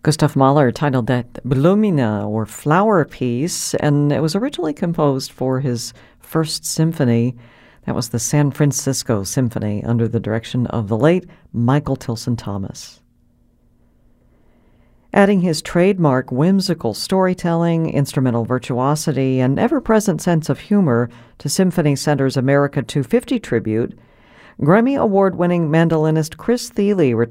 Gustav Mahler titled that Blumina, or Flower Piece, and it was originally composed for his first symphony. That was the San Francisco Symphony under the direction of the late Michael Tilson Thomas. Adding his trademark whimsical storytelling, instrumental virtuosity, and ever-present sense of humor to Symphony Center's America 250 tribute, Grammy Award-winning mandolinist Chris Thile